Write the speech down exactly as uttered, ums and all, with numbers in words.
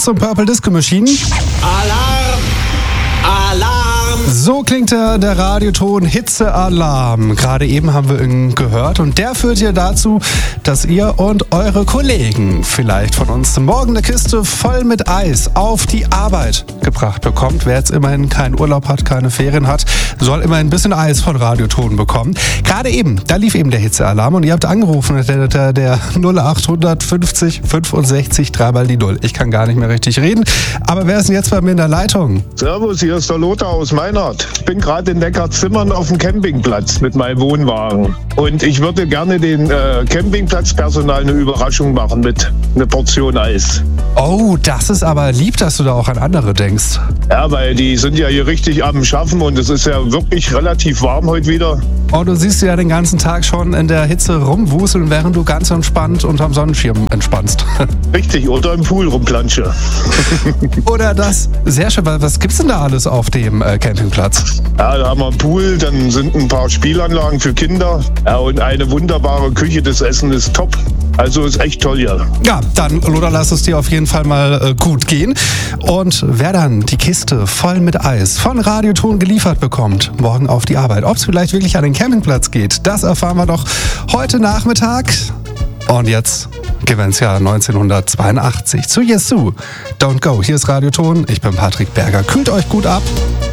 Roots und Purple Disco Machine. Alarm! Alarm! So klingt der, der Radioton Hitzealarm. Gerade eben haben wir ihn gehört und der führt hier dazu, dass ihr und eure Kollegen vielleicht von uns morgen eine Kiste voll mit Eis auf die Arbeit gebracht bekommt. Wer jetzt immerhin keinen Urlaub hat, keine Ferien hat, soll immerhin ein bisschen Eis von Radioton bekommen. Gerade eben, da lief eben der Hitzealarm und ihr habt angerufen, der, der, der null acht fünfzig fünfundsechzig drei mal die Null. Ich kann gar nicht mehr richtig reden, aber wer ist denn jetzt bei mir in der Leitung? Servus, hier ist der Lothar aus Meinert. Ich bin gerade in Neckarzimmern auf dem Campingplatz mit meinem Wohnwagen. Und ich würde gerne den äh, Campingplatzpersonal eine Überraschung machen mit einer Portion Eis. Oh, das ist aber lieb, dass du da auch an andere denkst. Ja, weil die sind ja hier richtig am Schaffen und es ist ja wirklich relativ warm heute wieder. Oh, du siehst ja den ganzen Tag schon in der Hitze rumwuseln, während du ganz entspannt unterm Sonnenschirm entspannst. Richtig, oder im Pool rumplansche. Oder das. Sehr schön. Was gibt's denn da alles auf dem äh, Campingplatz? Ja, da haben wir einen Pool, dann sind ein paar Spielanlagen für Kinder. Ja, und eine wunderbare Küche. Das Essen ist top. Also ist echt toll hier. Ja, dann, Lothar, lass es dir auf jeden Fall mal äh, gut gehen. Und wer dann die Kiste voll mit Eis von Radioton geliefert bekommt, morgen auf die Arbeit, ob es vielleicht wirklich an den Campingplatz geht, das erfahren wir doch heute Nachmittag. Und jetzt Gewinnjahr neunzehnhundertzweiundachtzig zu Yesu. Don't Go. Hier ist Radioton. Ich bin Patrick Berger. Kühlt euch gut ab.